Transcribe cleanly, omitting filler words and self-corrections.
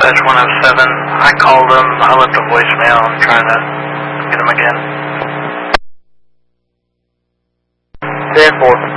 Dispatch 107. I called them. I left a voicemail. I'm trying to get them again. 10-4.